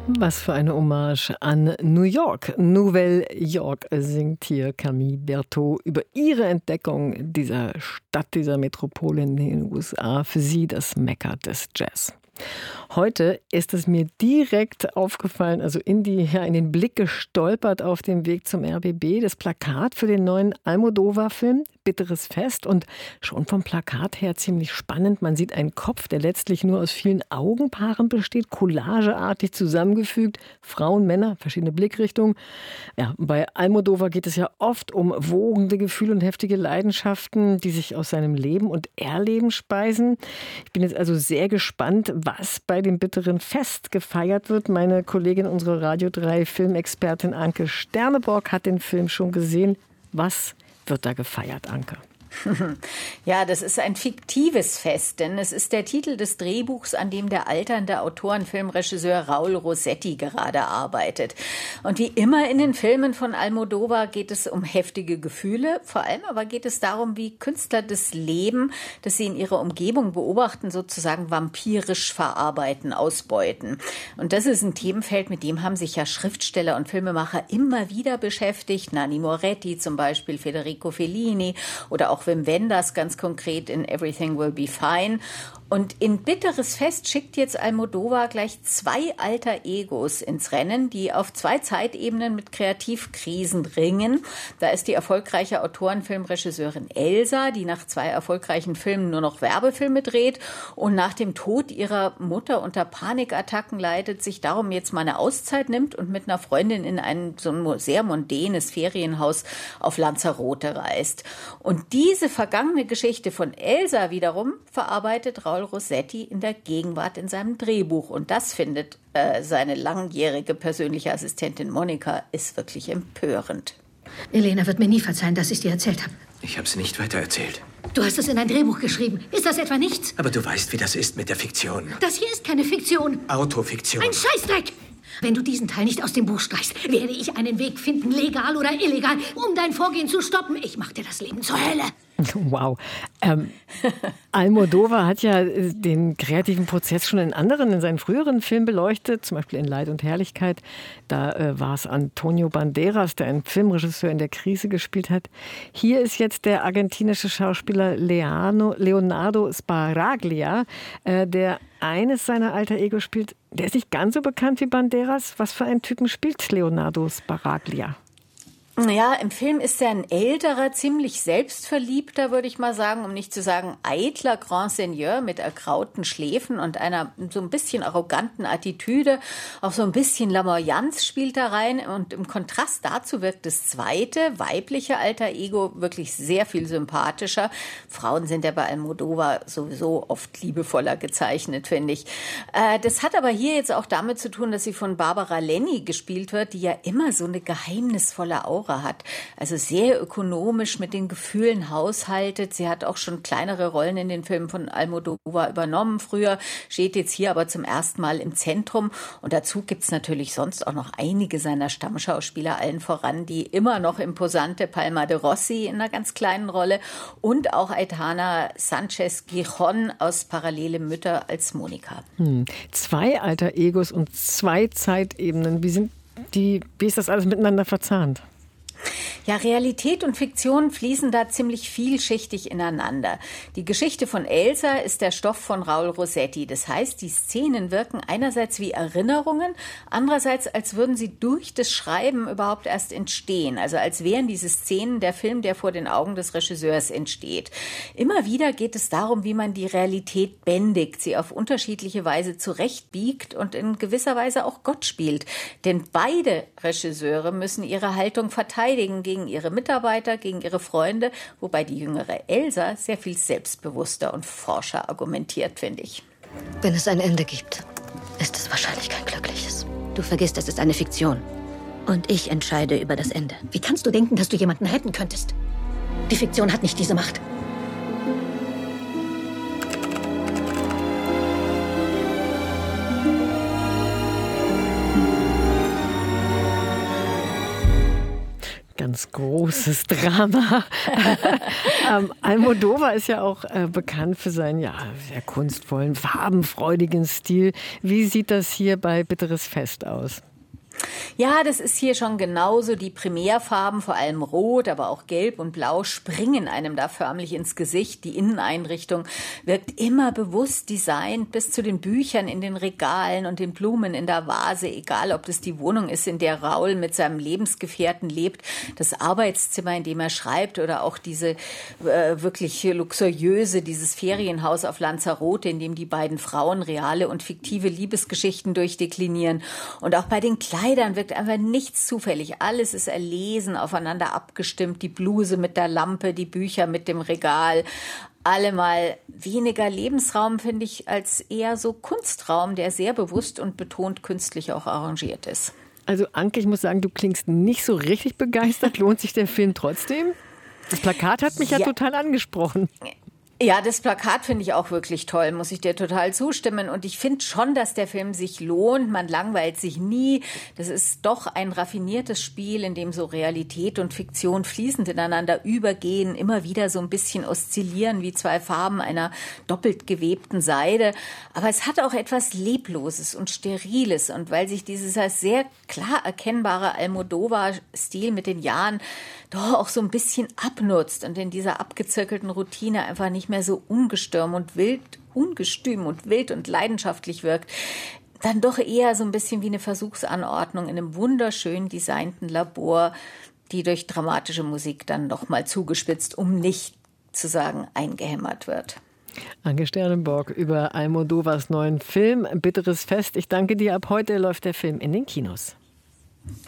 Was für eine Hommage an New York. Nouvelle York singt hier Camille Berthaud über ihre Entdeckung dieser Stadt, dieser Metropole in den USA. Für sie das Mekka des Jazz. Heute ist es mir direkt aufgefallen, also in den Blick gestolpert auf dem Weg zum RBB, das Plakat für den neuen Almodóvar-Film Bitteres Fest. Und schon vom Plakat her ziemlich spannend. Man sieht einen Kopf, der letztlich nur aus vielen Augenpaaren besteht, collageartig zusammengefügt. Frauen, Männer, verschiedene Blickrichtungen. Ja, bei Almodóvar geht es ja oft um wogende Gefühle und heftige Leidenschaften, die sich aus seinem Leben und Erleben speisen. Ich bin jetzt also sehr gespannt, was bei dem Bitteren Fest gefeiert wird. Meine Kollegin, unsere Radio 3 Filmexpertin Anke Sterneborg hat den Film schon gesehen. Was wird da gefeiert, Anke? Ja, das ist ein fiktives Fest, denn es ist der Titel des Drehbuchs, an dem der alternde Autorenfilmregisseur Raul Rossetti gerade arbeitet. Und wie immer in den Filmen von Almodóvar geht es um heftige Gefühle, vor allem aber geht es darum, wie Künstler das Leben, das sie in ihrer Umgebung beobachten, sozusagen vampirisch verarbeiten, ausbeuten. Und das ist ein Themenfeld, mit dem haben sich ja Schriftsteller und Filmemacher immer wieder beschäftigt. Nanni Moretti zum Beispiel, Federico Fellini oder auch Wim Wenders ganz konkret in Everything Will Be Fine. Und in Bitteres Fest schickt jetzt Almodóvar gleich 2 alter Egos ins Rennen, die auf 2 Zeitebenen mit Kreativkrisen ringen. Da ist die erfolgreiche Autorenfilmregisseurin Elsa, die nach 2 erfolgreichen Filmen nur noch Werbefilme dreht und nach dem Tod ihrer Mutter unter Panikattacken leidet, sich darum jetzt mal eine Auszeit nimmt und mit einer Freundin in ein so ein sehr mondänes Ferienhaus auf Lanzarote reist. Und diese vergangene Geschichte von Elsa wiederum verarbeitet Raul Rossetti in der Gegenwart in seinem Drehbuch. Und das findet seine langjährige persönliche Assistentin Monika ist wirklich empörend. Elena wird mir nie verzeihen, dass ich dir erzählt habe. Ich habe es nicht weitererzählt. Du hast es in ein Drehbuch geschrieben. Ist das etwa nichts? Aber du weißt, wie das ist mit der Fiktion. Das hier ist keine Fiktion. Autofiktion. Ein Scheißdreck! Wenn du diesen Teil nicht aus dem Buch streichst, werde ich einen Weg finden, legal oder illegal, um dein Vorgehen zu stoppen. Ich mache dir das Leben zur Hölle. Wow. Almodóvar hat ja den kreativen Prozess schon in seinen früheren Filmen beleuchtet, zum Beispiel in Leid und Herrlichkeit. Da war es Antonio Banderas, der einen Filmregisseur in der Krise gespielt hat. Hier ist jetzt der argentinische Schauspieler Leonardo Sbaraglia, der eines seiner alter Ego spielt. Der ist nicht ganz so bekannt wie Banderas. Was für einen Typen spielt Leonardo Sbaraglia? Ja, im Film ist er ein älterer, ziemlich selbstverliebter, würde ich mal sagen, um nicht zu sagen eitler Grand Seigneur mit ergrauten Schläfen und einer so ein bisschen arroganten Attitüde. Auch so ein bisschen Lamoyanz spielt da rein. Und im Kontrast dazu wirkt das zweite, weibliche alter Ego wirklich sehr viel sympathischer. Frauen sind ja bei Almodóvar sowieso oft liebevoller gezeichnet, finde ich. Das hat aber hier jetzt auch damit zu tun, dass sie von Barbara Lenny gespielt wird, die ja immer so eine geheimnisvolle Aura hat. Also sehr ökonomisch mit den Gefühlen haushaltet. Sie hat auch schon kleinere Rollen in den Filmen von Almodóvar übernommen früher, steht jetzt hier aber zum ersten Mal im Zentrum. Und dazu gibt's natürlich sonst auch noch einige seiner Stammschauspieler, allen voran die immer noch imposante Palma de Rossi in einer ganz kleinen Rolle und auch Aitana Sanchez Gijon aus Parallele Mütter als Monika. 2 alter Egos und 2 Zeitebenen. Wie ist das alles miteinander verzahnt? Ja, Realität und Fiktion fließen da ziemlich vielschichtig ineinander. Die Geschichte von Elsa ist der Stoff von Raul Rossetti. Das heißt, die Szenen wirken einerseits wie Erinnerungen, andererseits als würden sie durch das Schreiben überhaupt erst entstehen. Also als wären diese Szenen der Film, der vor den Augen des Regisseurs entsteht. Immer wieder geht es darum, wie man die Realität bändigt, sie auf unterschiedliche Weise zurechtbiegt und in gewisser Weise auch Gott spielt. Denn beide Regisseure müssen ihre Haltung verteidigen gegen ihre Mitarbeiter, gegen ihre Freunde, wobei die jüngere Elsa sehr viel selbstbewusster und forscher argumentiert, finde ich. Wenn es ein Ende gibt, ist es wahrscheinlich kein glückliches. Du vergisst, es ist eine Fiktion. Und ich entscheide über das Ende. Wie kannst du denken, dass du jemanden retten könntest? Die Fiktion hat nicht diese Macht. Ganz ganz großes Drama. Almodóvar ist ja auch bekannt für seinen sehr kunstvollen, farbenfreudigen Stil. Wie sieht das hier bei Bitteres Fest aus? Ja, das ist hier schon genauso. Die Primärfarben, vor allem Rot, aber auch Gelb und Blau, springen einem da förmlich ins Gesicht. Die Inneneinrichtung wirkt immer bewusst designt, bis zu den Büchern in den Regalen und den Blumen in der Vase. Egal, ob das die Wohnung ist, in der Raoul mit seinem Lebensgefährten lebt, das Arbeitszimmer, in dem er schreibt, oder auch diese wirklich luxuriöse, dieses Ferienhaus auf Lanzarote, in dem die beiden Frauen reale und fiktive Liebesgeschichten durchdeklinieren. Und auch bei den Kleidern wirkt einfach nichts zufällig. Alles ist erlesen, aufeinander abgestimmt. Die Bluse mit der Lampe, die Bücher mit dem Regal. Allemal weniger Lebensraum, finde ich, als eher so Kunstraum, der sehr bewusst und betont künstlich auch arrangiert ist. Also Anke, ich muss sagen, du klingst nicht so richtig begeistert. Lohnt sich der Film trotzdem? Das Plakat hat mich ja total angesprochen. Ja, das Plakat finde ich auch wirklich toll, muss ich dir total zustimmen. Und ich finde schon, dass der Film sich lohnt. Man langweilt sich nie. Das ist doch ein raffiniertes Spiel, in dem so Realität und Fiktion fließend ineinander übergehen, immer wieder so ein bisschen oszillieren wie zwei Farben einer doppelt gewebten Seide. Aber es hat auch etwas Lebloses und Steriles. Und weil sich dieser sehr klar erkennbare Almodóvar-Stil mit den Jahren doch auch so ein bisschen abnutzt und in dieser abgezirkelten Routine einfach nicht mehr so ungestüm und wild und leidenschaftlich wirkt, dann doch eher so ein bisschen wie eine Versuchsanordnung in einem wunderschön designten Labor, die durch dramatische Musik dann noch mal zugespitzt, um nicht zu sagen, eingehämmert wird. Anke Sternenborg über Almodóvars neuen Film Bitteres Fest. Ich danke dir. Ab heute läuft der Film in den Kinos.